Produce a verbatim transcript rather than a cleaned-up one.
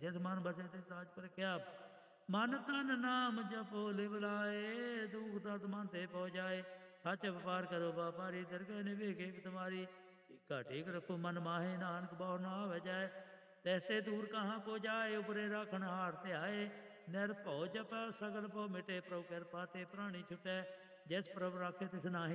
ਜਿਸ ਮਨ ਬਸੇ ਤੇ ਸਾਜ ਪਰਖਿਆ। ਮਨ ਤਨ ਨਾਮ ਜਪੋ ਲਿਵ ਲਾਏ, ਦੁਖ ਦਰਦ ਮਨ ਤੇ ਪਹੁ ਜਾਏ। ਸੱਚ ਵਪਾਰ ਕਰੋ ਵਾਪਾਰੀ, ਦਰਗਹਿ ਨਿਵੇਖੇ ਤੁਮਾਰੀ। ਏਕਾ ਟੇਕ ਰੱਖੋ ਮਨ ਮਾਹੇ, ਨਾਨਕ ਬਹੁ ਨਾ ਆਵੈ ਜਾਏ। ਤੈਸ ਤੇ ਦੂਰ ਕਹਾਂ ਕੋ ਜਾਏ, ਉਪਰੇ ਰਾਖਣ ਹਾਰ ਧਿਆਏ। ਨਿਰਭਉ ਜਪੈ ਸਗਲ ਭਉ ਮਿਟੇ, ਪ੍ਰਭੁ ਕਿਰਪਾ ਤੇ ਪ੍ਰਾਣੀ ਛੁਟੈ। ਜਿਸ ਪ੍ਰਭੁ ਰਾਖੇ ਤਿਸ ਨਾਹੀ